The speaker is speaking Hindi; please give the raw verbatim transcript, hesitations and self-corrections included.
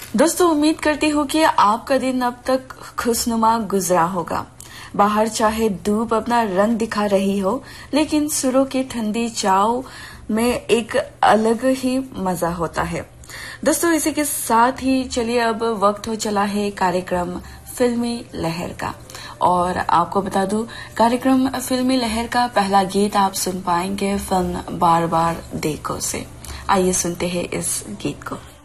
दोस्तों, उम्मीद करती हूँ कि आपका दिन अब तक खुशनुमा गुजरा होगा। बाहर चाहे धूप अपना रंग दिखा रही हो, लेकिन सुरों की ठंडी चाव में एक अलग ही मजा होता है। दोस्तों, इसी के साथ ही चलिए अब वक्त हो चला है कार्यक्रम फिल्मी लहर का। और आपको बता दूं, कार्यक्रम फिल्मी लहर का पहला गीत आप सुन पाएंगे फिल्म बार बार देखो से। आइए सुनते हैं इस गीत को।